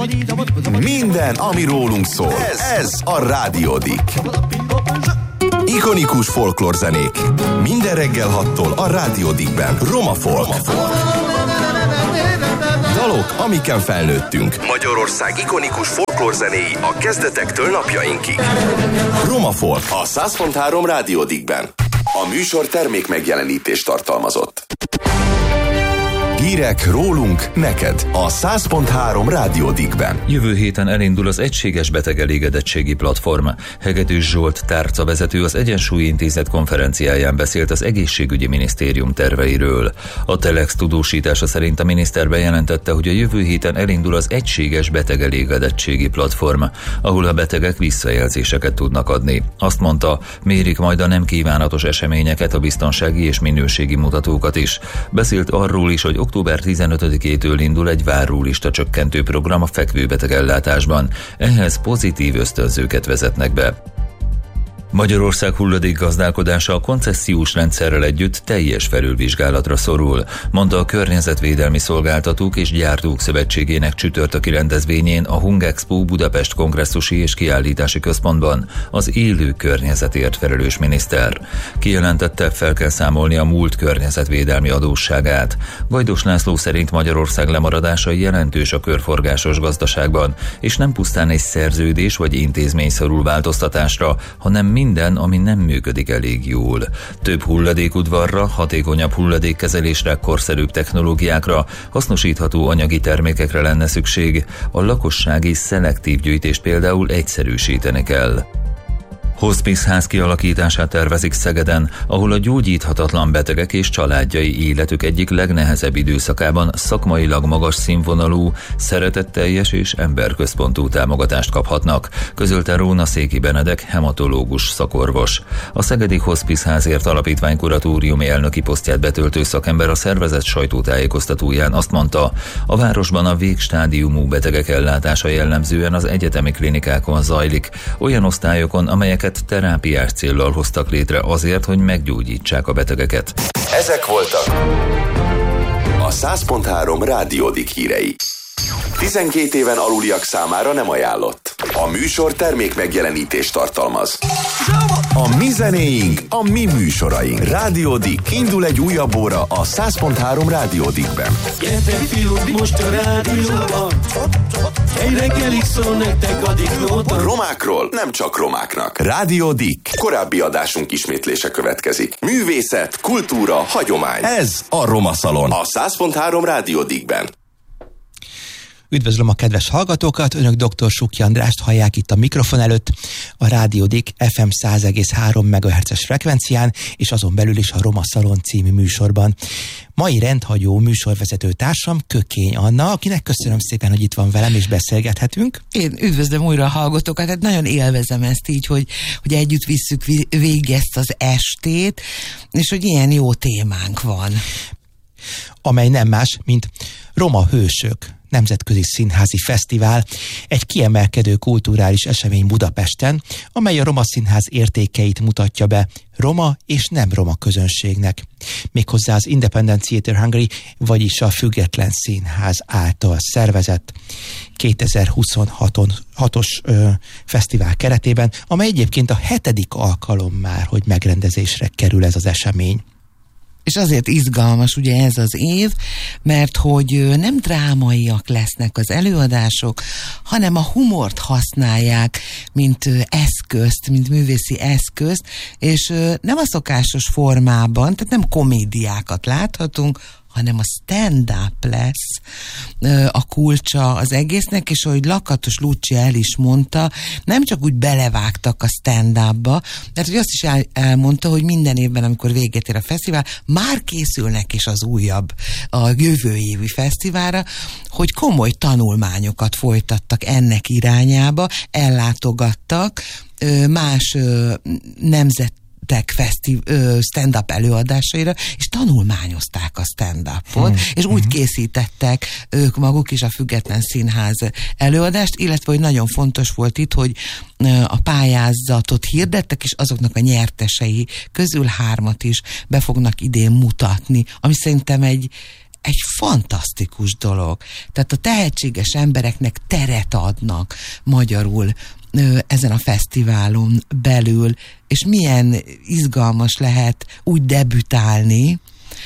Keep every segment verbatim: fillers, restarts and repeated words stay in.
Minden, ami rólunk szól. Ez, ez a Rádió Dick. Ikonikus folklórzenék. Minden reggel hattól a Rádió Dickben. Roma Folk. Dalok, amiken felnőttünk. Magyarország ikonikus folklórzenéi a kezdetektől napjainkig. Roma Folk a száz pont három Rádió Dickben. A műsor termék megjelenítést tartalmazott. Hírek rólunk, neked a száz pont három Rádió Dickben. Jövő héten elindul az Egységes Betegelégedettségi Platform. Hegedűs Zsolt tárcavezető az Egyensúly Intézet konferenciáján beszélt az Egészségügyi Minisztérium terveiről. A Telex tudósítása szerint a miniszter bejelentette, hogy a jövő héten elindul az Egységes Betegelégedettségi Platform, ahol a betegek visszajelzéseket tudnak adni. Azt mondta, mérik majd a nem kívánatos eseményeket, a biztonsági és minőségi mutatókat is. Beszélt arról is, hogy október tizenötödikétől indul egy várólista csökkentő program a fekvőbeteg ellátásban. Ehhez pozitív ösztönzőket vezetnek be. Magyarország hulladékgazdálkodása a koncessziós rendszerrel együtt teljes felülvizsgálatra szorul, mondta a Környezetvédelmi Szolgáltatók és Gyártók Szövetségének csütörtöki rendezvényén a Hungexpo Budapest Kongresszusi és Kiállítási Központban az élő környezetért felelős miniszter. Kijelentette, fel kell számolni a múlt környezetvédelmi adósságát. Gajdos László szerint Magyarország lemaradása jelentős a körforgásos gazdaságban, és nem pusztán egy szerződés vagy intézmény szorul változtatásra, hanem minden, ami nem működik elég jól. Több hulladékudvarra, hatékonyabb hulladékkezelésre, korszerűbb technológiákra, hasznosítható anyagi termékekre lenne szükség. A lakossági szelektív gyűjtést például egyszerűsíteni kell. Hospice ház kialakítását tervezik Szegeden, ahol a gyógyíthatatlan betegek és családjai életük egyik legnehezebb időszakában szakmailag magas színvonalú, szeretetteljes és emberközpontú támogatást kaphatnak, közölte Róna Széki Benedek, hematológus szakorvos. A Szegedi Hospice házért alapítvány kuratóriumi elnöki posztját betöltő szakember a szervezet sajtótájékoztatóján azt mondta, a városban a végstádiumú betegek ellátása jellemzően az egyetemi klinikákon zajlik, olyan osztályokon, amelyek terápiás céllal hoztak létre azért, hogy meggyógyítsák a betegeket. Ezek voltak a száz pont három Rádió Dick hírei. tizenkét éven aluliak számára nem ajánlott. A műsor termék megjelenítést tartalmaz. A mi zenéink, a mi műsoraink. Rádió Dick. Indul egy újabb óra a száz pont három Rádió Dickben. Gyertek fiúk, most a rádióban. Egy reggelig szól nektek a diklóban. Romákról nem csak romáknak. Rádió Dick. Korábbi adásunk ismétlése következik. Művészet, kultúra, hagyomány. Ez a Roma Szalon. A száz pont három Rádió Dickben. Üdvözlöm a kedves hallgatókat, önök dr. Suki Andrást hallják itt a mikrofon előtt, a Rádió Dick ef em száz egész három megahertzes frekvencián, és azon belül is a Roma Szalon című műsorban. Mai rendhagyó műsorvezető társam Kökény Anna, akinek köszönöm szépen, hogy itt van velem, és beszélgethetünk. Én üdvözlöm újra a hallgatókat, hát nagyon élvezem ezt így, hogy, hogy együtt visszük végig ezt az estét, és hogy ilyen jó témánk van. Amely nem más, mint Roma Hősök Nemzetközi Színházi Fesztivál, egy kiemelkedő kulturális esemény Budapesten, amely a Roma Színház értékeit mutatja be roma és nem roma közönségnek. Méghozzá az Independent Theatre Hungary, vagyis a Független Színház által szervezett kétezer-huszonhatos ö, fesztivál keretében, amely egyébként a hetedik alkalom már, hogy megrendezésre kerül ez az esemény. És azért izgalmas ugye ez az év, mert hogy nem drámaiak lesznek az előadások, hanem a humort használják, mint eszközt, mint művészi eszközt, és nem a szokásos formában, tehát nem komédiákat láthatunk, hanem a stand-up lesz a kulcsa az egésznek, és ahogy Lakatos Lucia el is mondta, nem csak úgy belevágtak a stand-upba, de hogy azt is el, elmondta, hogy minden évben, amikor véget ér a fesztivál, már készülnek is az újabb, a jövő évi fesztiválra, hogy komoly tanulmányokat folytattak ennek irányába, ellátogattak más nemzet fesztiv, stand-up előadásaira, és tanulmányozták a stand-upot, hmm. és úgy készítettek ők maguk is a Független Színház előadást, illetve hogy nagyon fontos volt itt, hogy a pályázatot hirdettek, és azoknak a nyertesei közül hármat is be fognak idén mutatni, ami szerintem egy egy fantasztikus dolog. Tehát a tehetséges embereknek teret adnak magyarul ezen a fesztiválon belül, és milyen izgalmas lehet úgy debütálni,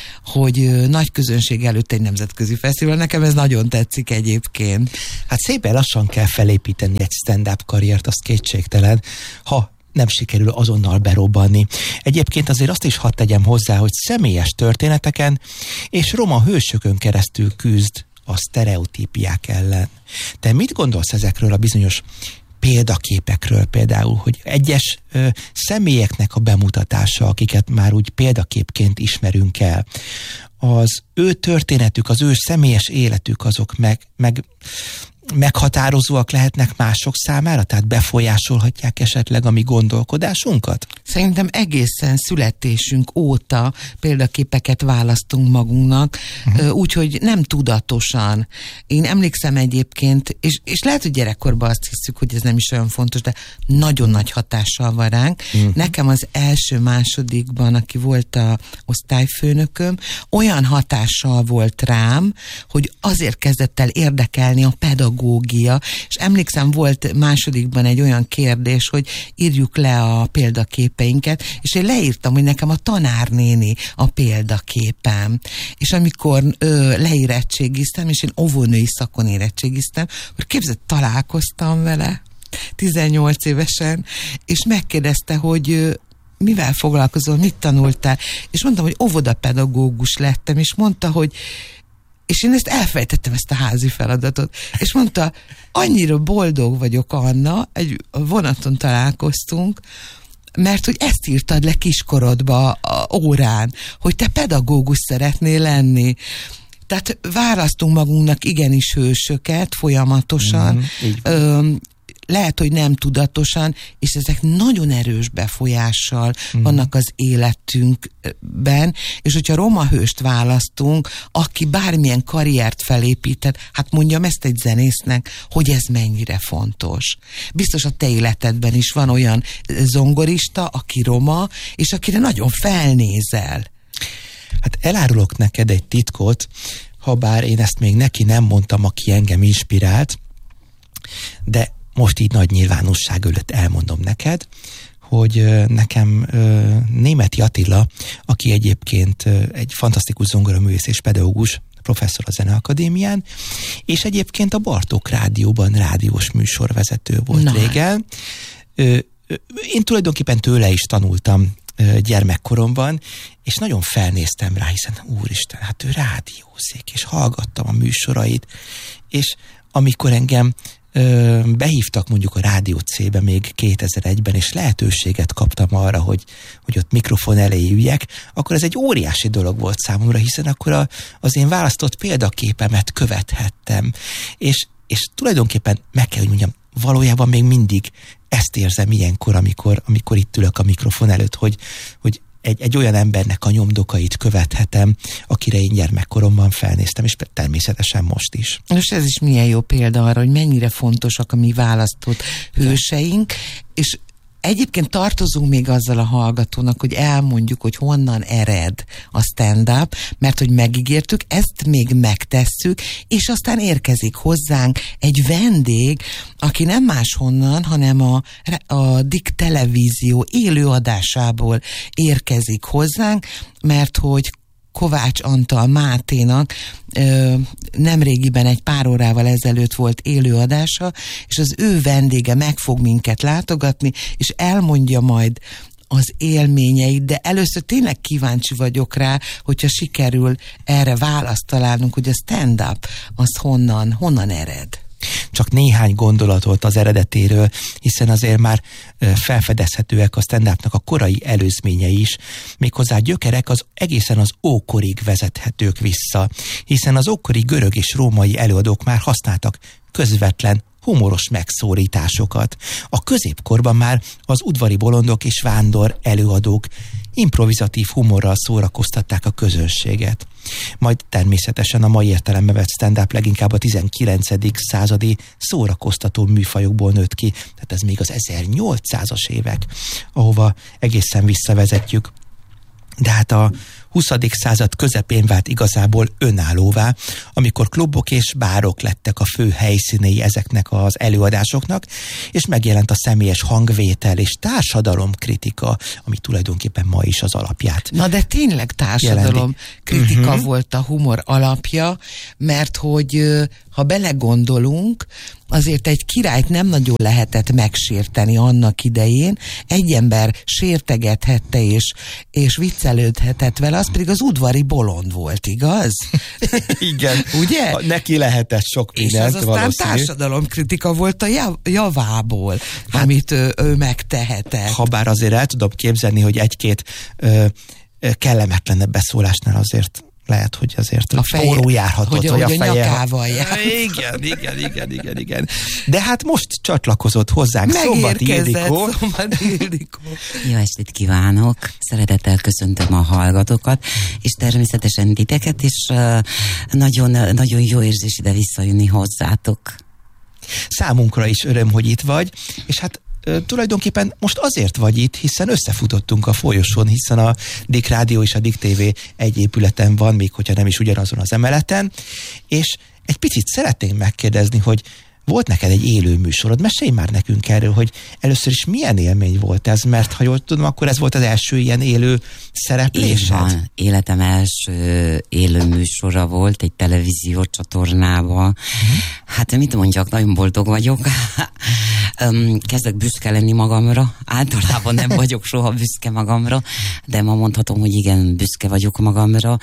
hogy nagy közönség előtt egy nemzetközi fesztivál. Nekem ez nagyon tetszik egyébként. Hát szépen lassan kell felépíteni egy stand-up karriert, az kétségtelen, ha nem sikerül azonnal berobbanni. Egyébként azért azt is hadd tegyem hozzá, hogy személyes történeteken és roma hősökön keresztül küzd a sztereotípiák ellen. Te mit gondolsz ezekről a bizonyos példaképekről például, hogy egyes ö, személyeknek a bemutatása, akiket már úgy példaképként ismerünk el, az ő történetük, az ő személyes életük, azok meg, meg meghatározóak lehetnek mások számára, tehát befolyásolhatják esetleg a mi gondolkodásunkat? Szerintem egészen születésünk óta példaképeket választunk magunknak, uh-huh. úgyhogy nem tudatosan. Én emlékszem egyébként, és, és lehet, hogy gyerekkorban azt hiszük, hogy ez nem is olyan fontos, de nagyon nagy hatással van ránk. Uh-huh. Nekem az első másodikban, aki volt a osztályfőnököm, olyan hatással volt rám, hogy azért kezdett el érdekelni a pedagógia, és emlékszem, volt másodikban egy olyan kérdés, hogy írjuk le a példaképeinket, és én leírtam, hogy nekem a tanárnéni a példaképem. És amikor ö, leérettségiztem, és én óvónői szakon érettségiztem, akkor képzett, találkoztam vele tizennyolc évesen, és megkérdezte, hogy ö, mivel foglalkozol, mit tanultál? És mondtam, hogy óvodapedagógus lettem, és mondta, hogy és én ezt elfejtettem, ezt a házi feladatot. És mondta, annyira boldog vagyok, Anna, egy vonaton találkoztunk, mert hogy ezt írtad le kiskorodba a órán, hogy te pedagógus szeretnél lenni. Tehát választunk magunknak igenis hősöket folyamatosan, mm-hmm, ö, lehet, hogy nem tudatosan, és ezek nagyon erős befolyással mm. vannak az életünkben, és hogyha roma hőst választunk, aki bármilyen karriert felépített, hát mondjam ezt egy zenésznek, hogy ez mennyire fontos. Biztos a te életedben is van olyan zongorista, aki roma, és akire nagyon felnézel. Hát elárulok neked egy titkot, ha bár én ezt még neki nem mondtam, aki engem inspirált, de most így nagy nyilvánosság előtt elmondom neked, hogy nekem Németi Attila, aki egyébként egy fantasztikus zongoraművész és pedagógus, professzor a Zeneakadémián, és egyébként a Bartók Rádióban rádiós műsorvezető volt Na. régen. Én tulajdonképpen tőle is tanultam gyermekkoromban, és nagyon felnéztem rá, hiszen úristen, hát ő rádiózik, és hallgattam a műsorait, és amikor engem ö, behívtak mondjuk a Rádió C-be még kétezer-egyben, és lehetőséget kaptam arra, hogy, hogy ott mikrofon elé üljek, akkor ez egy óriási dolog volt számomra, hiszen akkor a, az én választott példaképemet követhettem, és, és tulajdonképpen meg kell, hogy mondjam, valójában még mindig ezt érzem ilyenkor, amikor, amikor itt ülök a mikrofon előtt, hogy, hogy egy, egy olyan embernek a nyomdokait követhetem, akire én gyermekkoromban felnéztem, és természetesen most is. Most ez is milyen jó példa arra, hogy mennyire fontosak a mi választott hőseink, és egyébként tartozunk még azzal a hallgatónak, hogy elmondjuk, hogy honnan ered a stand-up, mert hogy megígértük, ezt még megtesszük, és aztán érkezik hozzánk egy vendég, aki nem máshonnan, hanem a, a Dick Televízió élőadásából érkezik hozzánk, mert hogy Kovács Antal Máténak ö, nemrégiben egy pár órával ezelőtt volt élőadása, és az ő vendége meg fog minket látogatni, és elmondja majd az élményeit, de először tényleg kíváncsi vagyok rá, hogyha sikerül erre választ találnunk, hogy a stand-up az honnan, honnan ered. Csak néhány gondolatot az eredetéről, hiszen azért már felfedezhetőek a stand-upnak a korai előzményei is, méghozzá gyökerek az egészen az ókorig vezethetők vissza, hiszen az ókori görög és római előadók már használtak közvetlen humoros megszólításokat. A középkorban már az udvari bolondok és vándor előadók improvizatív humorral szórakoztatták a közönséget. Majd természetesen a mai értelembe vett stand-up leginkább a tizenkilencedik századi szórakoztató műfajokból nőtt ki, tehát ez még az ezernyolcszázas évek, ahova egészen visszavezetjük. De hát a huszadik század közepén vált igazából önállóvá, amikor klubok és bárok lettek a fő helyszínei ezeknek az előadásoknak, és megjelent a személyes hangvétel és társadalomkritika, ami tulajdonképpen ma is az alapját. Na de tényleg társadalomkritika uh-huh. volt a humor alapja, mert hogy ha belegondolunk, azért egy királyt nem nagyon lehetett megsérteni annak idején, egy ember sértegethette és, és viccelődhetett vele, az pedig az udvari bolond volt, igaz? Igen. Ugye? Neki lehetett sok mindent, és az aztán társadalomkritika volt a jav- javából, hát, amit ő, ő megtehetett. Habár azért el tudom képzelni, hogy egy-két ö, ö, kellemetlenebb beszólásnál azért lehet, hogy azért a forró járhatott, hogy, vagy hogy a feje. A nyakával jár. Igen, igen, igen, igen, igen. De hát most csatlakozott hozzánk Szombati Ildikó. Szombati Ildikó. Jó estét kívánok! Szeretettel köszöntöm a hallgatókat, és természetesen titeket, és uh, nagyon, nagyon jó érzés ide visszajönni hozzátok. Számunkra is öröm, hogy itt vagy, és hát tulajdonképpen most azért vagy itt, hiszen összefutottunk a folyosón, hiszen a Dick Rádió és a Dick té vé egy épületen van, még hogyha nem is ugyanazon az emeleten, és egy picit szeretnénk megkérdezni, hogy volt neked egy élő műsorod, mesélj már nekünk erről, hogy először is milyen élmény volt ez, mert ha jól tudom, akkor ez volt az első ilyen élő szereplésed. Így van, életem első élő műsora volt egy televíziós csatornában. Hmm. Hát mit mondjak, nagyon boldog vagyok. Kezdek büszke lenni magamra. Általában nem vagyok soha büszke magamra, de ma mondhatom, hogy igen, büszke vagyok magamra,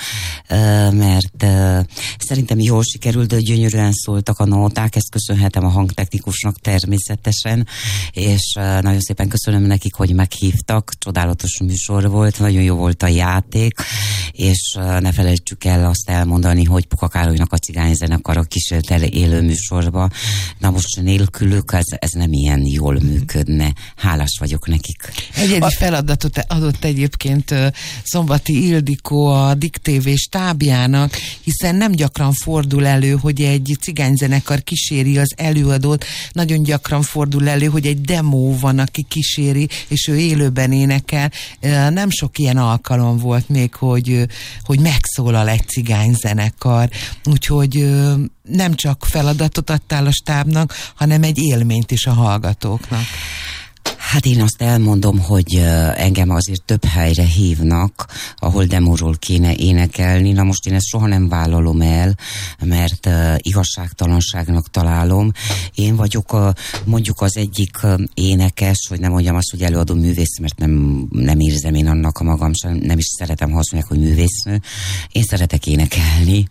mert szerintem jól sikerült, de gyönyörűen szóltak a nóták, ezt köszönhetem a hangtechnikusnak természetesen, és nagyon szépen köszönöm nekik, hogy meghívtak, csodálatos műsor volt, nagyon jó volt a játék, és ne felejtsük el azt elmondani, hogy Puka Károlynak a cigányzenekara kísért el élő műsorba. Na most nélkülük ez, ez nem ilyen jól működne. Hálás vagyok nekik. Egyedi a... feladatot adott egyébként Szombati Ildikó a Dick té vé stábjának, hiszen nem gyakran fordul elő, hogy egy cigányzenekar kíséri az előadót, nagyon gyakran fordul elő, hogy egy demo van, aki kíséri, és ő élőben énekel. Nem sok ilyen alkalom volt még, hogy, hogy megszólal egy cigányzenekar, úgyhogy nem csak feladatot adtál a stábnak, hanem egy élményt is a hallgatóknak. Hát én azt elmondom, hogy engem azért több helyre hívnak, ahol demóról kéne énekelni. Na most én ezt soha nem vállalom el, mert igazságtalanságnak találom. Én vagyok a, mondjuk az egyik énekes, hogy nem mondjam azt, hogy előadó művész, mert nem, nem érzem én annak a magam, sem, nem is szeretem, ha azt mondják, hogy művésznő. Én szeretek énekelni,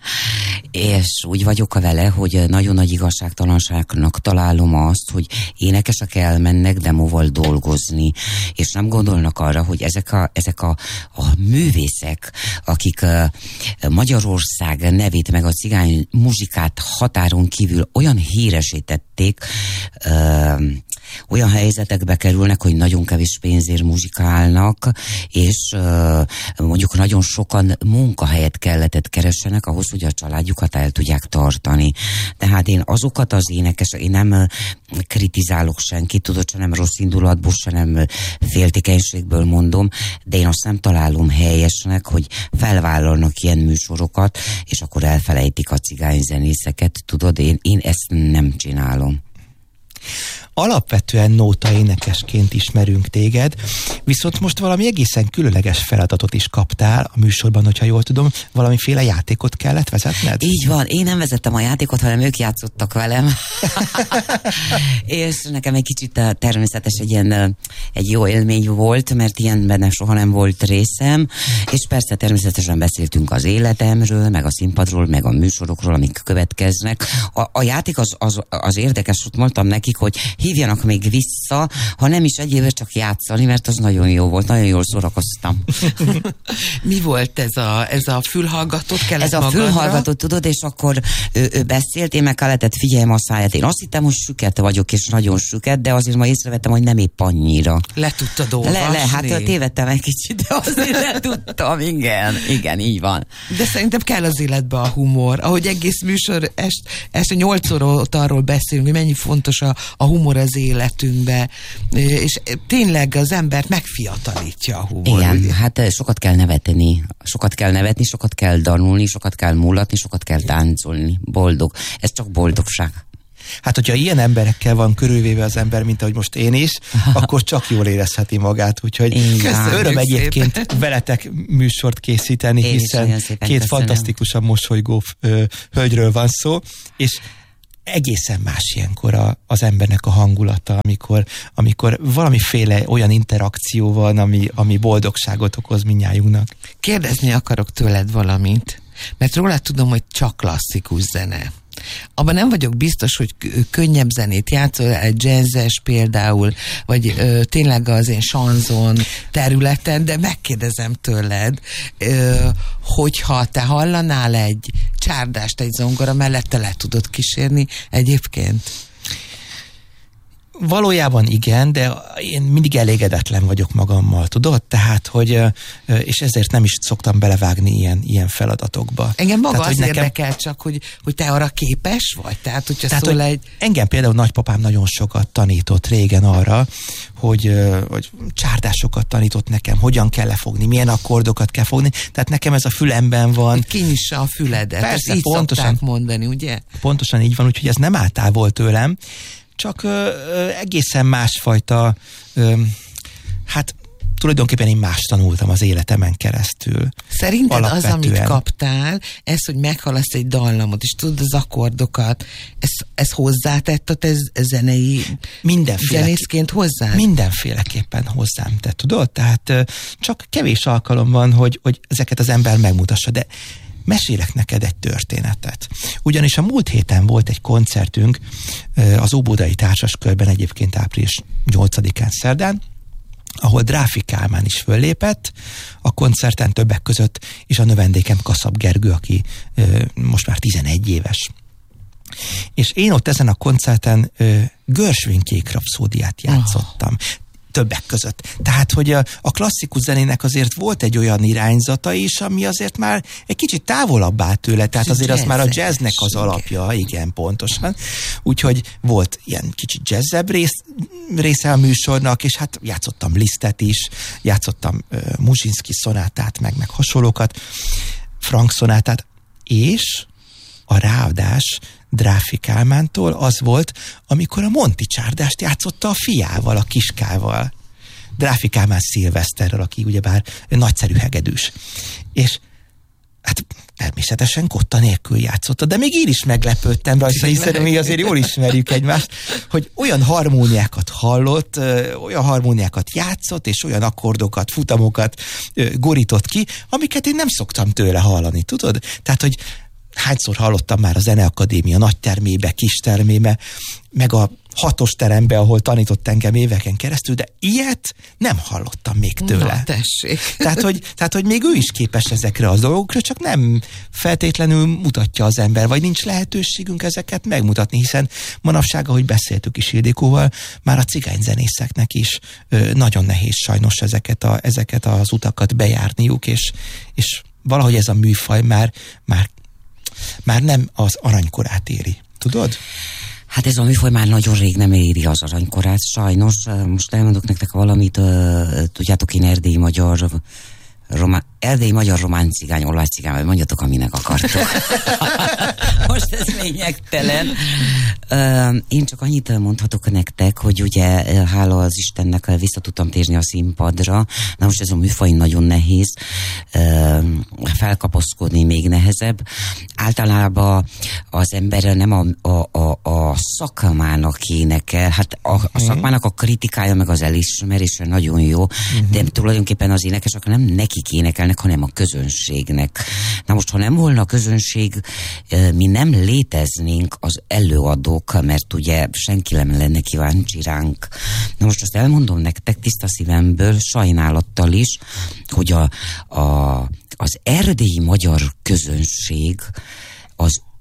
és úgy vagyok vele, hogy nagyon nagy igazságtalanságnak találom azt, hogy énekesek elmennek demóval dolgozni, és nem gondolnak arra, hogy ezek a, ezek a, a művészek, akik uh, Magyarország nevét meg a cigány muzsikát határon kívül olyan híresítették, uh, olyan helyzetekbe kerülnek, hogy nagyon kevés pénzért muzsikálnak, és uh, mondjuk nagyon sokan munkahelyet kelletett keressenek ahhoz, hogy a családjukat el tudják tartani. Tehát én azokat az énekesek, én nem uh, kritizálok senkit, tudod, se nem rossz indulatból, se nem féltékenységből mondom, de én azt nem találom helyesnek, hogy felvállalnak ilyen műsorokat, és akkor elfelejtik a cigányzenészeket, tudod, én, én ezt nem csinálom. Alapvetően nóta énekesként ismerünk téged, viszont most valami egészen különleges feladatot is kaptál a műsorban, hogyha jól tudom, valamiféle játékot kellett vezetned? Így van, én nem vezettem a játékot, hanem ők játszottak velem. És nekem egy kicsit természetes egy ilyen egy jó élmény volt, mert ilyen benne soha nem volt részem, és persze természetesen beszéltünk az életemről, meg a színpadról, meg a műsorokról, amik következnek. A, a játék az, az, az érdekes, hogy mondtam nekik, hogy hívjanak még vissza, ha nem is egy éve csak játszani, mert az nagyon jó volt, nagyon jól szórakoztam. Mi volt ez a, ez a fülhallgatót kellett Ez a magadra? fülhallgatót, tudod, és akkor ő, ő beszélt, én meg kellett figyeljem a száját. Én azt hittem, hogy süket vagyok, és nagyon süket, de azért ma észrevettem, hogy nem épp annyira. Le tudtad olvasni? Le, le, hát tévedtem egy kicsit, de azért le tudtam, igen, igen, így van. De szerintem kell az életbe a humor. Ahogy egész műsor, est, este nyolc óra óta arról beszélünk, hogy mennyi fontos a a humor az életünkbe, és tényleg az embert megfiatalítja a humor. Igen, ugye? hát sokat kell nevetni, sokat kell nevetni, sokat kell danulni, sokat kell mulatni, sokat kell táncolni. Boldog. Ez csak boldogság. Hát, hogyha ilyen emberekkel van körülvéve az ember, mint ahogy most én is, akkor csak jól érezheti magát, úgyhogy öröm egyébként szépen veletek műsort készíteni, én hiszen két köszönöm. Fantasztikusan mosolygó ö, hölgyről van szó, és egészen más ilyenkor a, az embernek a hangulata, amikor, amikor valamiféle olyan interakció van, ami, ami boldogságot okoz mindnyájunknak. Kérdezni akarok tőled valamit, mert rólad tudom, hogy csak klasszikus zene. Abban nem vagyok biztos, hogy könnyebb zenét játszol, egy jazzes például, vagy ö, tényleg az én chanson területen, de megkérdezem tőled, ö, hogyha te hallanál egy csárdást egy zongora mellett, te le tudod kísérni egyébként? Valójában igen, de én mindig elégedetlen vagyok magammal, tudod? Tehát, hogy, és ezért nem is szoktam belevágni ilyen, ilyen feladatokba. Engem maga Tehát, az nekem... érdekel csak, hogy, hogy te arra képes vagy? Tehát, hogyha Tehát, szól hogy egy... Engem például nagypapám nagyon sokat tanított régen arra, hogy, hogy csárdásokat tanított nekem, hogyan kell lefogni, milyen akkordokat kell fogni. Tehát nekem ez a fülemben van. Kinyissa a füledet. Persze, így pontosan, szokták mondani, ugye? Pontosan így van, úgyhogy ez nem áll távol tőlem. Csak ö, ö, egészen másfajta, ö, hát tulajdonképpen én más tanultam az életemen keresztül. Szerinted alapvetően. Az, amit kaptál, ez, hogy meghallasz egy dallamot, és tudod az akkordokat, ez, ez hozzátett a te zenei Mindenféle, zenészként hozzá? Mindenféleképpen hozzám, te tudod? Tehát ö, csak kevés alkalom van, hogy, hogy ezeket az ember megmutassa, de mesélek neked egy történetet. Ugyanis a múlt héten volt egy koncertünk az Óbudai Társaskörben, egyébként április nyolcadikán szerdán, ahol Dráfi Kálmán is föllépett a koncerten többek között, és a növendékem Kaszab Gergő, aki most már tizenegy éves. És én ott ezen a koncerten Gershwin Kék rapszódiát játszottam. Oh. Többek között. Tehát, hogy a, a klasszikus zenének azért volt egy olyan irányzata is, ami azért már egy kicsit távolabb állt tőle, tehát azért az már a jazznek az alapja, igen, pontosan. Úgyhogy volt ilyen kicsit jazzebb rész, része a műsornak, és hát játszottam Lisztet is, játszottam uh, Muzsinszki szonátát, meg, meg hasonlókat, Frank szonátát, és a ráadás Dráfi Kálmántól az volt, amikor a Monti csárdást játszotta a fiával, a Kiskával. Dráfi Kálmán Szilveszterrel, aki ugyebár nagyszerű hegedűs. És hát természetesen kotta nélkül játszotta, de még én is meglepődtem rajta, hiszen mi azért jól ismerjük egymást, hogy olyan harmóniákat hallott, olyan harmóniákat játszott, és olyan akkordokat, futamokat gorított ki, amiket én nem szoktam tőle hallani, tudod? Tehát, hogy hányszor hallottam már a Zeneakadémia nagy termébe, kis termébe, meg a hatos terembe, ahol tanított engem éveken keresztül, de ilyet nem hallottam még tőle. Na, tessék. Tehát hogy, tehát, hogy még ő is képes ezekre az dolgokra, csak nem feltétlenül mutatja az ember, vagy nincs lehetőségünk ezeket megmutatni, hiszen manapság, ahogy beszéltük is Ildikóval, már a cigányzenészeknek is ö, nagyon nehéz sajnos ezeket, a, ezeket az utakat bejárniuk, és, és valahogy ez a műfaj már, már már nem az aranykorát éri. Tudod? Hát ez a műfaj már nagyon rég nem éri az aranykorát, sajnos. Most elmondok nektek valamit, tudjátok, én erdélyi magyar román, erdélyi magyar román cigány, olvágy cigány, vagy mondjatok, aminek akartok. Most ez lényegtelen. Én csak annyit mondhatok nektek, hogy ugye hála az Istennek vissza tudtam térni a színpadra. Na most ez a műfaj nagyon nehéz. Felkapaszkodni még nehezebb. Általában az ember nem a, a, a, a szakmának énekel, hát a, a szakmának a kritikája meg az elismerése nagyon jó, uh-huh. de tulajdonképpen az énekesek nem nekik énekelnek, hanem a közönségnek. Na most, ha nem volna a közönség, mi nem léteznénk az előadók, mert ugye senki nem lenne kíváncsi ránk. Na most azt elmondom nektek tiszta szívemből, sajnálattal is, hogy a, a, az erdélyi magyar közönség az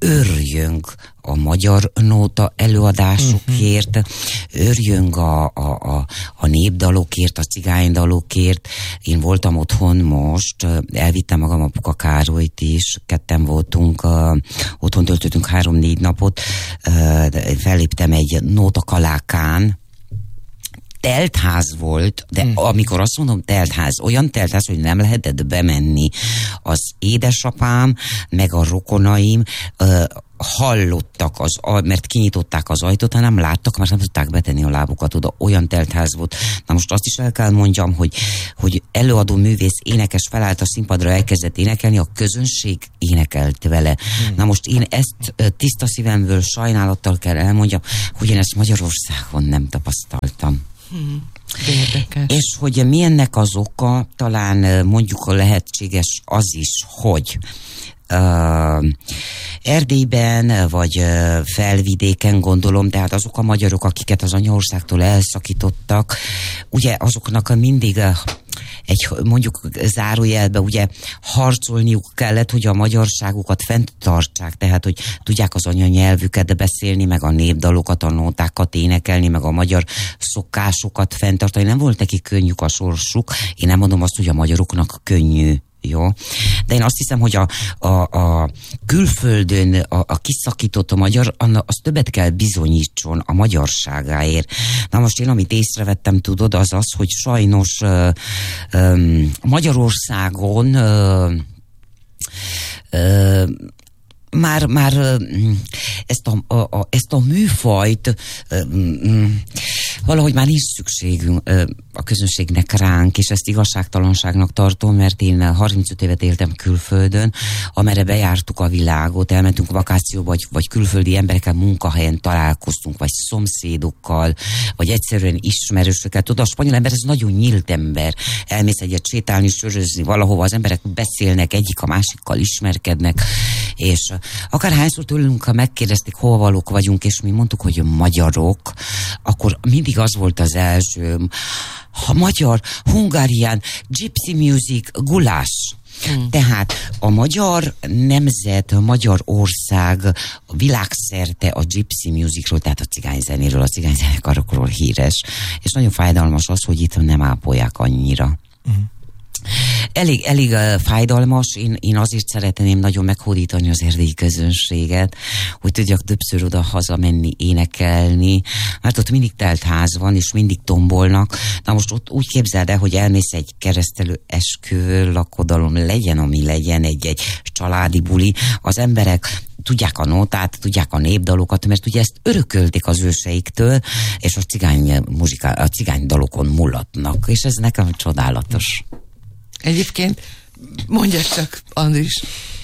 örjünk a magyar nóta előadásokért, uh-huh. örjünk a, a, a, a népdalokért, a cigánydalokért. Én voltam otthon most, elvittem magam apuka Károlyt is, ketten voltunk, uh, otthon töltöttünk három-négy napot, uh, felléptem egy nótakalákán, teltház volt, de hmm. amikor azt mondom teltház, olyan teltház, hogy nem lehetett bemenni. Az édesapám, meg a rokonaim uh, hallottak, az, mert kinyitották az ajtót, hanem láttak, mert nem tudták betenni a lábukat oda. Olyan teltház volt. Na most azt is el kell mondjam, hogy, hogy előadó művész énekes felállt a színpadra, elkezdett énekelni, a közönség énekelt vele. Hmm. Na most én ezt uh, tiszta szívemből, sajnálattal kell elmondjam, hogy én ezt Magyarországon nem tapasztaltam. Hmm. Érdekes. És hogy mi ennek az oka, talán mondjuk a lehetséges az is, hogy uh, Erdélyben, vagy uh, felvidéken gondolom, tehát azok a magyarok, akiket az anyaországtól elszakítottak, ugye azoknak mindig uh, egy, mondjuk zárójelbe ugye harcolniuk kellett, hogy a magyarságukat fent tartsák, tehát hogy tudják az anyanyelvüket beszélni, meg a népdalokat, a nótákat énekelni, meg a magyar szokásokat fenntartani. Nem volt neki könnyű a sorsuk. Én nem mondom azt, hogy a magyaroknak könnyű. Jó. De én azt hiszem, hogy a, a, a külföldön a, a kiszakított a magyar, az többet kell bizonyítson a magyarságáért. Na most én, amit észrevettem, tudod, az az, hogy sajnos uh, um, Magyarországon uh, uh, Már, már ezt, a, a, ezt a műfajt valahogy már nincs szükségünk a közönségnek ránk, és ezt igazságtalanságnak tartom, mert én harmincöt évet éltem külföldön, amerre bejártuk a világot, elmentünk vakációba, vagy, vagy külföldi emberekkel munkahelyen találkoztunk, vagy szomszédokkal, vagy egyszerűen ismerősökkel. Tudod, a spanyol ember ez nagyon nyílt ember. Elmész egyet sétálni, sörözni valahova, az emberek beszélnek, egyik a másikkal ismerkednek, és akárhányszor tőlünk, ha megkérdezték, hol valók vagyunk, és mi mondtuk, hogy magyarok, akkor mindig az volt az első, ha magyar, Hungarian, gypsy music, gulás. Hmm. Tehát a magyar nemzet, a magyar ország világszerte a gypsy musicról, tehát a cigányzenéről, a cigányzenekarokról híres. És nagyon fájdalmas az, hogy itt nem ápolják annyira. Hmm. Elég, elég uh, fájdalmas, én, én azért szeretném nagyon meghódítani az erdélyi közönséget, hogy tudjak többször oda hazamenni, énekelni, mert ott mindig telt ház van, és mindig tombolnak. Na most ott úgy képzeld el, hogy elmész egy keresztelő esküvő, lakodalom, legyen, ami legyen, egy, egy családi buli, az emberek tudják a nótát, tudják a népdalokat, mert ugye ezt örökölték az őseiktől, és a cigány, muzsika, a cigány dalokon mulatnak, és ez nekem csodálatos. Egyébként mondja csak, Andris.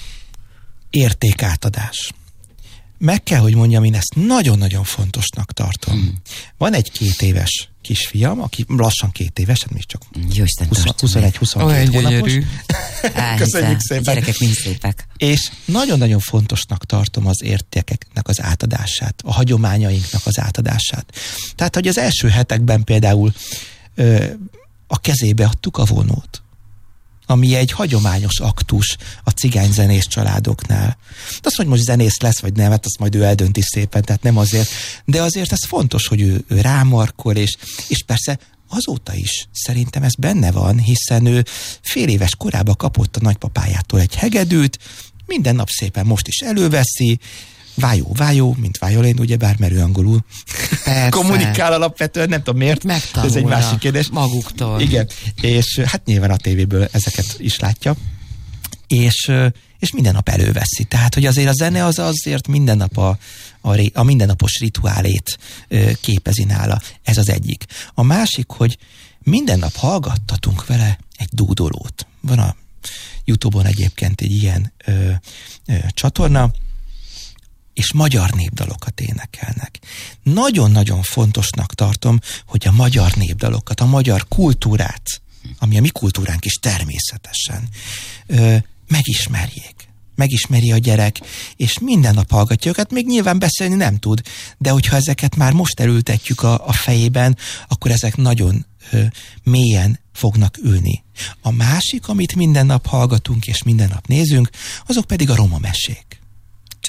Értékátadás. Meg kell, hogy mondjam, én ezt nagyon-nagyon fontosnak tartom. Hmm. Van egy két éves kisfiam, aki lassan két éves, hát még csak huszonegy-huszonkét hónapos. Köszönjük szépen. Gyerekek mind szépek. És nagyon-nagyon fontosnak tartom az értékeknek az átadását, a hagyományainknak az átadását. Tehát, hogy az első hetekben például ö, a kezébe adtuk a vonót, ami egy hagyományos aktus a cigányzenés családoknál. De az, hogy most zenész lesz, vagy nem, hát azt majd ő eldönti szépen, tehát nem azért. De azért ez fontos, hogy ő, ő rámarkol, és, és persze azóta is szerintem ez benne van, hiszen ő fél éves korában kapott a nagypapájától egy hegedűt, minden nap szépen most is előveszi, vájó, vájó, mint violin, ugyebár, mert ő angolul kommunikál alapvetően, nem tudom miért. Ez egy másik kérdés. Maguktól. Igen, és hát nyilván a tévéből ezeket is látja, és, és minden nap előveszi. Tehát, hogy azért a zene az azért minden nap a, a, a mindennapos rituálét képezi nála. Ez az egyik. A másik, hogy minden nap hallgattatunk vele egy dúdolót. Van a YouTube-on egyébként egy ilyen ö, ö, csatorna, és magyar népdalokat énekelnek. Nagyon-nagyon fontosnak tartom, hogy a magyar népdalokat, a magyar kultúrát, ami a mi kultúránk is természetesen, ö, megismerjék. Megismeri a gyerek, és minden nap hallgatja őket, még nyilván beszélni nem tud, de hogyha ezeket már most elültetjük a, a fejében, akkor ezek nagyon ö, mélyen fognak ülni. A másik, amit minden nap hallgatunk, és minden nap nézünk, azok pedig a roma mesék. Csodálatos.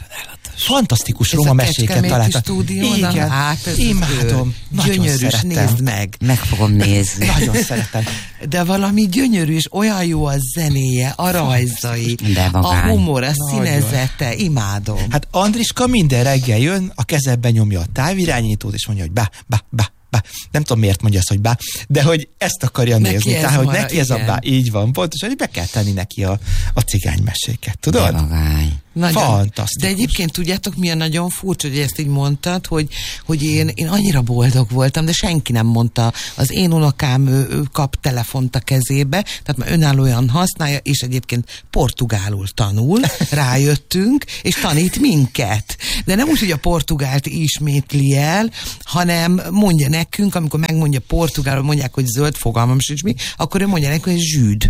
fantasztikus roma meséket találtam. Igen, hát ez imádom. Nagyon gyönyörűs, szerettem. nézd meg. Meg fogom nézni. Nagyon szeretem. De valami gyönyörű, és olyan jó a zenéje, a rajzai, a humor, a színezete, imádom. Hát Andriska minden reggel jön, a kezedben nyomja a távirányítót, és mondja, hogy bá, bá, bá, bá. Nem tudom, miért mondja azt, hogy bá, de hogy ezt akarja neki nézni. Tehát, hogy neki ez igen. a bá, így van, pontosan, hogy be kell tenni neki a, a cigánymeséket, tudod? Nagyon. Fantasztikus. De egyébként tudjátok, milyen nagyon furcsa, hogy ezt így mondtad, hogy, hogy én, én annyira boldog voltam, de senki nem mondta. Az én unokám ő, ő kap telefont a kezébe, tehát már önállóan használja, és egyébként portugálul tanul, rájöttünk, és tanít minket. De nem úgy, hogy a portugált ismétli el, hanem mondja nekünk, amikor megmondja portugálul, mondják, hogy zöld, fogalmam sincs mi, akkor ő mondja nekünk, hogy zsűd.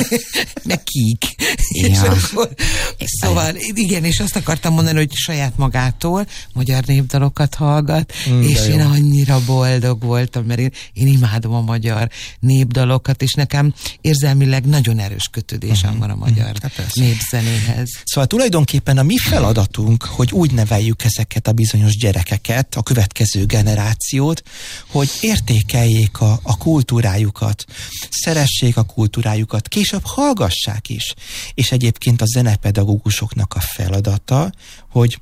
Meg kík. Ja. És akkor, szóval igen, és azt akartam mondani, hogy saját magától magyar népdalokat hallgat, mm, és én annyira boldog voltam, mert én, én imádom a magyar népdalokat, és nekem érzelmileg nagyon erős kötődésem mm, van a magyar mm, népzenéhez. Szóval tulajdonképpen a mi feladatunk, hogy úgy neveljük ezeket a bizonyos gyerekeket, a következő generációt, hogy értékeljék a, a kultúrájukat, szeressék a kultúrájukat, később hallgassák is. És egyébként a zenepedagógusoknak a feladata, hogy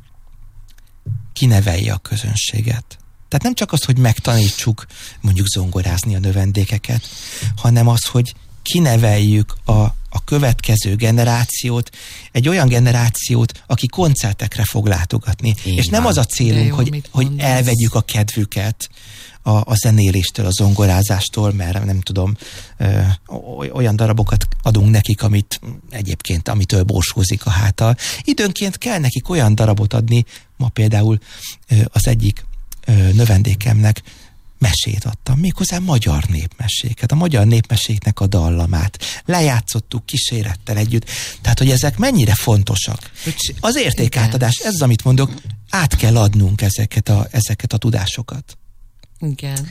kinevelje a közönséget. Tehát nem csak az, hogy megtanítsuk mondjuk zongorázni a növendékeket, hanem az, hogy kineveljük a, a következő generációt, egy olyan generációt, aki koncertekre fog látogatni. Én És nem van. az a célunk, jó, hogy, hogy elvegyük a kedvüket a, a zenéléstől, a zongorázástól, mert nem tudom, ö, olyan darabokat adunk nekik, amit egyébként, amitől borsózik a háta. Időnként kell nekik olyan darabot adni, ma például ö, az egyik ö, növendékemnek mesét adtam, méghozzá magyar népmeséket, a magyar népmeséknek a dallamát. Lejátszottuk kísérettel együtt. Tehát, hogy ezek mennyire fontosak. Az értékátadás, ez az, amit mondok, át kell adnunk ezeket a, ezeket a tudásokat. Igen.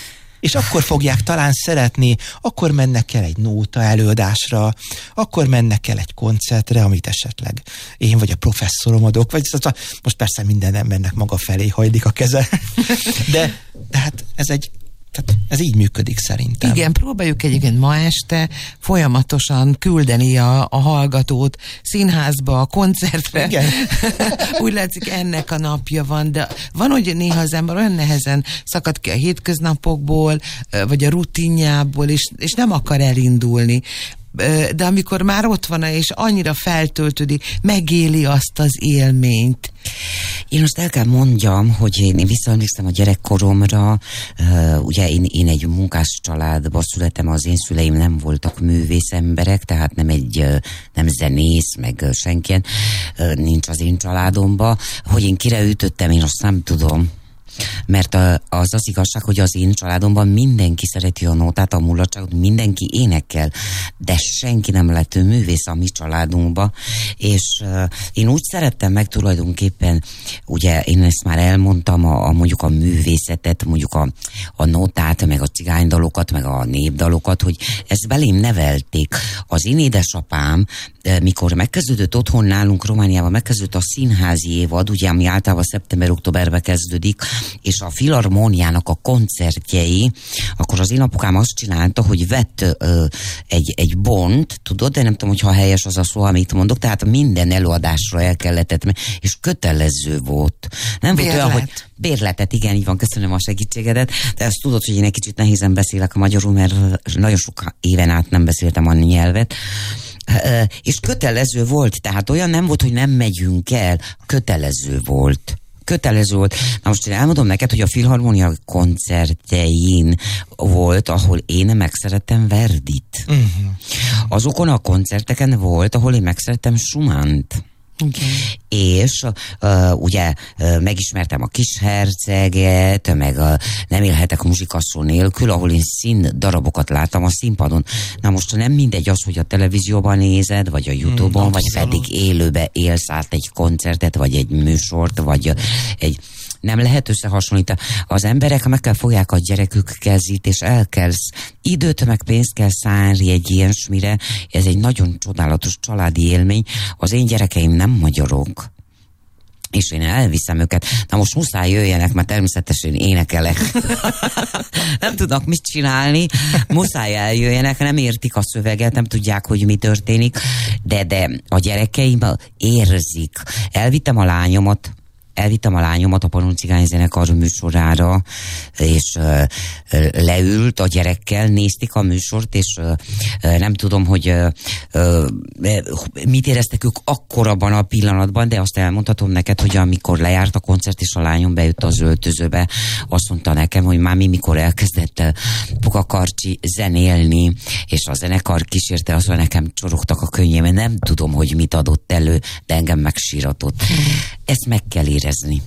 És akkor fogják talán szeretni, akkor mennek el egy nóta előadásra, akkor mennek el egy koncertre, amit esetleg én vagy a professzorom adok, vagy most persze minden embernek maga felé hajlik a keze, de, de hát ez egy Tehát ez így működik szerintem. Igen, próbáljuk egyébként ma este folyamatosan küldeni a, a hallgatót színházba, a koncertre. Igen. Úgy látszik, ennek a napja van, de van, hogy néha az ember olyan nehezen szakad ki a hétköznapokból, vagy a rutinjából, és, és nem akar elindulni. De amikor már ott van, és annyira feltöltődik, megéli azt az élményt. Én most el kell mondjam, hogy én, én visszaemlékszem a gyerekkoromra, uh, ugye én, én egy munkás családba születtem, az én szüleim nem voltak művész emberek, tehát nem egy, uh, nem zenész, meg uh, senkien uh, nincs az én családomba. Hogy én kire ütöttem, én azt nem tudom. Mert az az igazság, hogy az én családomban mindenki szereti a nótát, a mulatságot, mindenki énekel, de senki nem lett művész a mi családunkba, és uh, én úgy szerettem meg tulajdonképpen, ugye én ezt már elmondtam, a, a mondjuk a művészetet, mondjuk a, a nótát, meg a cigánydalokat, meg a népdalokat, hogy ezt belém nevelték. Az én édesapám, mikor megkezdődött otthon nálunk Romániában, megkezdődött a színházi évad, ugye, ami általában szeptember-októberben kezdődik, és a filharmóniának a koncertjei, akkor az én apukám azt csinálta, hogy vett ö, egy, egy bont, tudod, de nem tudom, hogyha helyes az a szó, amit mondok, tehát minden előadásra el kellett, és kötelező volt. Nem Bérlet. volt olyan, hogy bérletet, igen, így van, köszönöm a segítségedet, de azt tudod, hogy én egy kicsit nehézen beszélek a magyarul, mert nagyon sok éven át nem beszéltem a nyelvet, és kötelező volt, tehát olyan nem volt, hogy nem megyünk el, kötelező volt. Kötelező volt. Na most én elmondom neked, hogy a Filharmonia koncertjein volt, ahol én megszerettem Verdit. Uh-huh. Azokon a koncerteken volt, ahol én megszerettem Schumannt. Okay. És uh, ugye uh, megismertem a Kisherceget, meg uh, Nem élhetek muzsikasszó nélkül, ahol én szín darabokat láttam a színpadon. Na most nem mindegy az, hogy a televízióban nézed, vagy a YouTube-on, hmm, vagy pedig élőbe élsz át egy koncertet, vagy egy műsort, vagy uh, egy... Nem lehet összehasonlítani. Az emberek meg kell fogják a gyerekük kezét, és el kell, időt meg pénzt kell szállni egy ilyesmire. Ez egy nagyon csodálatos családi élmény. Az én gyerekeim nem magyarok. és én elviszem őket. Na most muszáj jöjjenek, mert természetesen énekelek. Nem tudnak mit csinálni, muszáj eljöjjenek, nem értik a szöveget, nem tudják, hogy mi történik, de, de a gyerekeim érzik. Elvittem a lányomat, elvittem a lányomat a Pannon Cigány Zenekar műsorára, és uh, leült a gyerekkel, nézték a műsort, és uh, nem tudom, hogy uh, uh, mit éreztek ők akkor abban a pillanatban, de azt elmondhatom neked, hogy amikor lejárt a koncert, és a lányom bejött az öltözőbe, azt mondta nekem, hogy mámi, mikor elkezdett Puka Karcsi zenélni, és a zenekar kísérte, azt mondja, nekem csorogtak a könnyében, nem tudom, hogy mit adott elő, de engem megsíratott. Ezt meg kell érezni.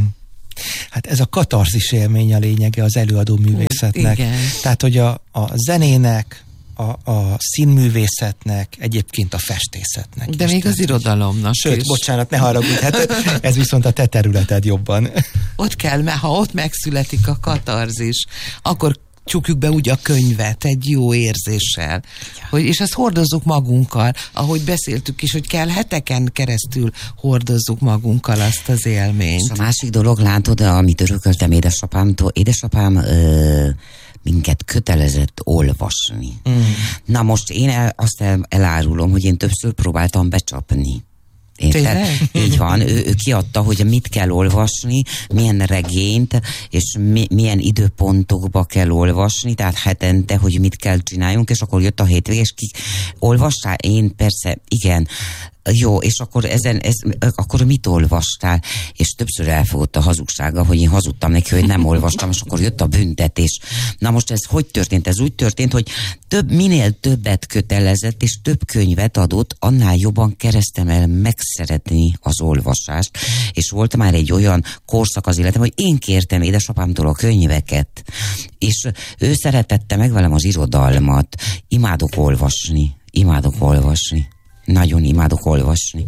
Hát ez a katarzis élmény a lényege az előadó művészetnek. Igen. Tehát, hogy a, a zenének, a, a színművészetnek, egyébként a festészetnek. De még az irodalomnak Sőt, is. bocsánat, ne haragudj, hát ez viszont a te területed jobban. Ott kell, mert ha ott megszületik a katarzis, akkor csukjuk be úgy a könyvet egy jó érzéssel. Hogy, és azt hordozzuk magunkkal, ahogy beszéltük is, hogy kell heteken keresztül hordozzuk magunkkal azt az élményt. És a másik dolog, látod, amit örököltem édesapámtól, édesapám ö, minket kötelezett olvasni. Mm. Na most én el, azt el, elárulom, hogy én többször próbáltam becsapni. Érted? Így van, ő, ő kiadta, hogy mit kell olvasni, milyen regényt, és mi, milyen időpontokba kell olvasni, tehát hetente, hogy mit kell csináljunk, és akkor jött a hétvég, és ki olvastál? Én persze, igen. Jó, és akkor ezen, ez, akkor mit olvastál? És többször elfogott a hazugsága, hogy én hazudtam neki, hogy nem olvastam, és akkor jött a büntetés. Na most ez hogy történt? Ez úgy történt, hogy több, minél többet kötelezett, és több könyvet adott, annál jobban kezdtem el megszeretni az olvasást, és volt már egy olyan korszak az életem, hogy én kértem édesapámtól a könyveket, és ő szeretette meg velem az irodalmat. Imádok olvasni, imádok olvasni. Nagyon imádok olvasni.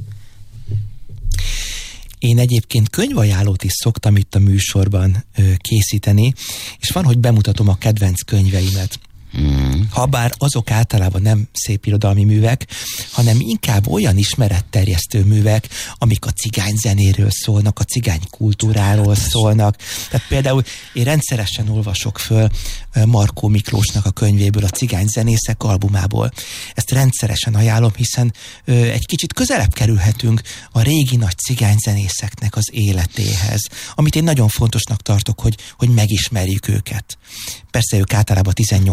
Én egyébként könyvajánlót is szoktam itt a műsorban ö, készíteni, és van, hogy bemutatom a kedvenc könyveimet. Mm. Habár azok általában nem szépirodalmi művek, hanem inkább olyan ismeretterjesztő művek, amik a cigány zenéről szólnak, a cigány kultúráról szólnak. Tehát például én rendszeresen olvasok föl Markó Miklósnak a könyvéből, a Cigány zenészek albumából. Ezt rendszeresen ajánlom, hiszen ö, egy kicsit közelebb kerülhetünk a régi nagy cigány zenészeknek az életéhez, amit én nagyon fontosnak tartok, hogy, hogy megismerjük őket. Persze ők általában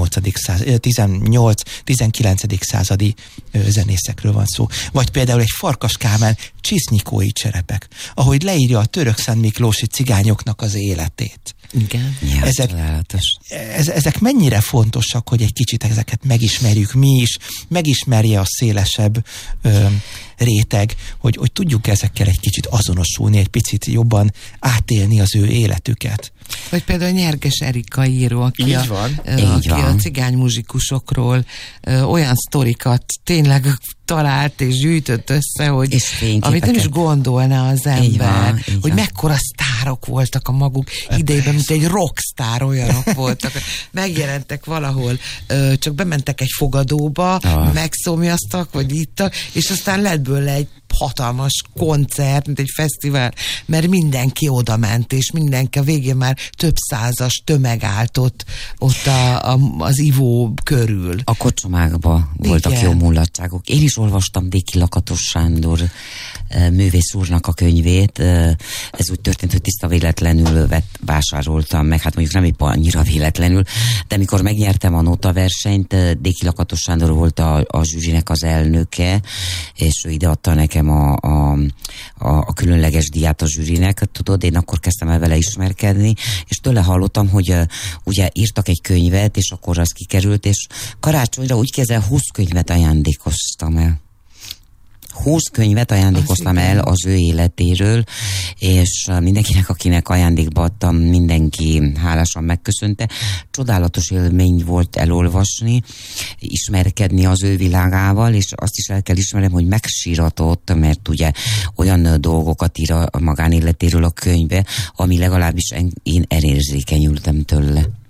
tizennyolc-tizenkilencedik századi zenészekről van szó. Vagy például egy Farkas Kálmán Csisznyikói cserepek, ahogy leírja a török szentmiklósi cigányoknak az életét. Igen. Ja, ezek, ez, ezek mennyire fontosak, hogy egy kicsit ezeket megismerjük mi is, megismerje a szélesebb ö, réteg, hogy, hogy tudjuk ezekkel egy kicsit azonosulni, egy picit jobban átélni az ő életüket. Vagy például Nyerges Erika író, aki, Így a, van. ö, Így aki van. a cigány muzsikusokról ö, olyan sztorikat tényleg talált és gyűjtött össze, hogy amit nem is gondolna az ember, így van, így hogy van. mekkora sztárok voltak a maguk idejében, mint egy rockstar olyanok voltak. Megjelentek valahol, ö, csak bementek egy fogadóba, ah. megszomjaztak, vagy ittak, és aztán lett bőle egy hatalmas koncert, mint egy fesztivál, mert mindenki oda ment, és mindenki a végén már több százas tömeg állt ott, ott a, a, az ivó körül. A kocsomákban voltak Igen. jó mulatságok. Én is olvastam Déki Lakatos Sándor művész úrnak a könyvét. Ez úgy történt, hogy tiszta véletlenül vett, vásároltam meg, hát mondjuk nem épp annyira véletlenül, de mikor megnyertem a Nóta versenyt, Déki Lakatos Sándor volt a, a zsűrinek az elnöke, és ő ideadta nekem a, a, a, a különleges díját a zsűrinek, tudod, én akkor kezdtem el vele ismerkedni, és tőle hallottam, hogy uh, ugye írtak egy könyvet, és akkor az kikerült, és karácsonyra úgy kezdve húsz könyvet ajándékoztam el. húsz könyvet ajándékoztam el az ő életéről, és mindenkinek, akinek ajándékba adtam, mindenki hálásan megköszönte. Csodálatos élmény volt elolvasni, ismerkedni az ő világával, és azt is el kell ismernem, hogy megsíratott, mert ugye olyan dolgokat ír a magánéletéről a könyve, ami legalábbis én elérzékenyültem tőle.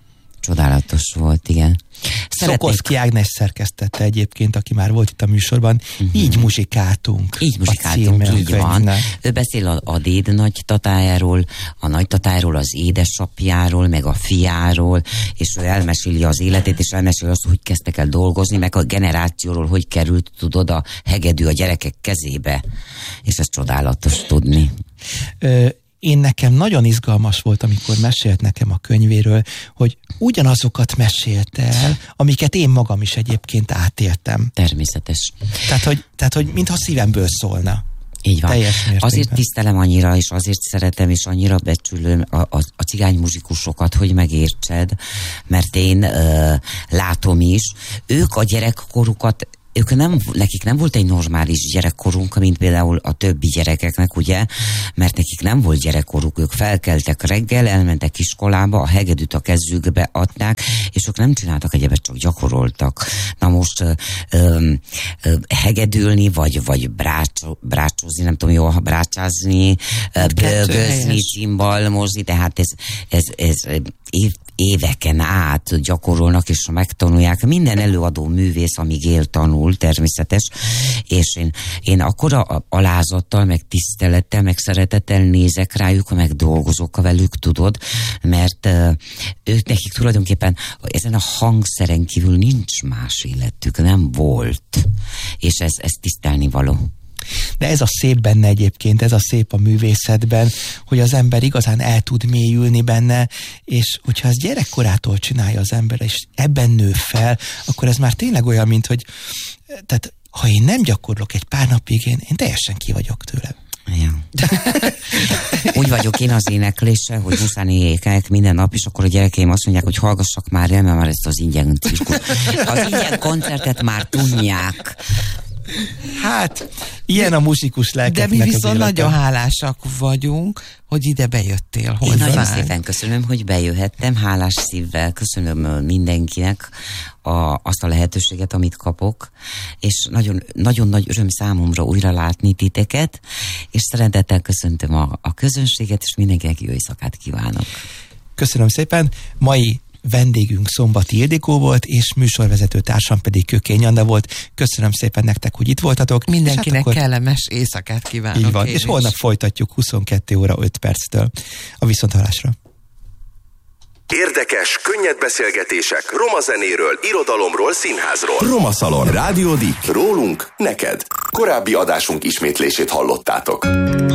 Csodálatos volt, igen. Szokoszki Ágnes szerkesztette egyébként, aki már volt itt a műsorban. Uh-huh. Így muzsikáltunk. Így muzsikáltunk, így van. Ő beszél a, a déd nagytatájáról, a nagytatájáról, az édesapjáról, meg a fiáról, és ő elmeséli az életét, és elmeséli azt, hogy kezdtek el dolgozni, meg a generációról, hogy került, tudod, a hegedű a gyerekek kezébe. És ez csodálatos tudni. Ö, Én nekem nagyon izgalmas volt, amikor mesélt nekem a könyvéről, hogy ugyanazokat mesélte el, amiket én magam is egyébként átéltem. Természetes. Tehát, hogy, tehát, hogy mintha szívemből szólna. Így van. Azért tisztelem annyira, és azért szeretem, és annyira becsülöm a, a, a cigány muzsikusokat, hogy megértsed, mert én ö, látom is, ők a gyerekkorukat, ők nem, nekik nem volt egy normális gyerekkorunk, mint például a többi gyerekeknek, ugye, mert nekik nem volt gyerekkoruk, ők felkeltek reggel, elmentek iskolába, a hegedűt a kezükbe adták, és ők nem csináltak egyebet, csak gyakoroltak. Na most ö, ö, ö, hegedülni, vagy, vagy brácsó, brácsózni, nem tudom jól, brácsázni, bőgözni, cimbalmozni, tehát ez, ez, ez év, éveken át gyakorolnak, és megtanulják. Minden előadó művész, amíg él, tanul, természetes, és én, én akkora alázattal, meg tisztelettel, meg szeretettel nézek rájuk, meg dolgozok velük, tudod, mert uh, ők nekik tulajdonképpen ezen a hangszeren kívül nincs más életük, nem volt, és ez, ez tisztelni való. De ez a szép benne egyébként, ez a szép a művészetben, hogy az ember igazán el tud mélyülni benne, és hogyha ez gyerekkorától csinálja az ember, és ebben nő fel, akkor ez már tényleg olyan, mint hogy tehát, ha én nem gyakorlok egy pár napig, én, én teljesen ki vagyok tőle. Ja. Úgy vagyok én az énekléssel, hogy muszáj énekelek minden nap, és akkor a gyerekeim azt mondják, hogy hallgassak már el, mert már ezt az ingyen cirkus. Az ingyen koncertet már tudják. Hát, ilyen a muzsikus lelkeknek. De mi viszont nagyon hálásak vagyunk, hogy ide bejöttél hozzánk. Én nagyon szépen köszönöm, hogy bejöhettem, hálás szívvel köszönöm mindenkinek a, azt a lehetőséget, amit kapok, és nagyon, nagyon nagy öröm számomra újra látni titeket, és szeretettel köszöntöm a, a közönséget, és mindenkinek jó éjszakát kívánok. Köszönöm szépen. Mai vendégünk Szombati Ildikó volt, és műsorvezető társam pedig Kökény Anna volt. Köszönöm szépen nektek, hogy itt voltatok. Mindenkinek hát akkor... kellemes éjszakát kívánok. Így van, és holnap folytatjuk huszonkettő óra öt perctől. A viszonthallásra. Érdekes, könnyed beszélgetések roma zenéről, irodalomról, színházról. Roma Szalon. Rádió Dik. Rólunk, neked. Korábbi adásunk ismétlését hallottátok.